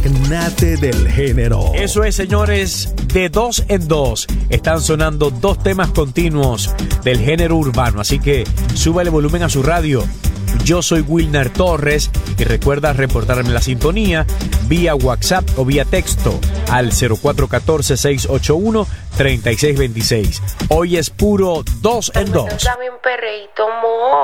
magnate del género. Eso es, señores, de 2 en 2 están sonando 2 temas continuos del género urbano, así que súbale volumen a su radio. Yo soy Wilner Torres y recuerda reportarme la sintonía vía WhatsApp o vía texto al 0414-681-3626. Hoy es puro 2 en 2. Dame un perreíto, mo.